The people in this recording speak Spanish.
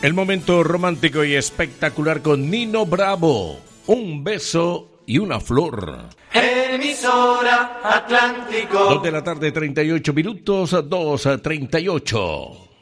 El momento romántico y espectacular con Nino Bravo. Un beso y una flor. Emisora Atlántico. 2 de la tarde, 38 minutos, 2:38.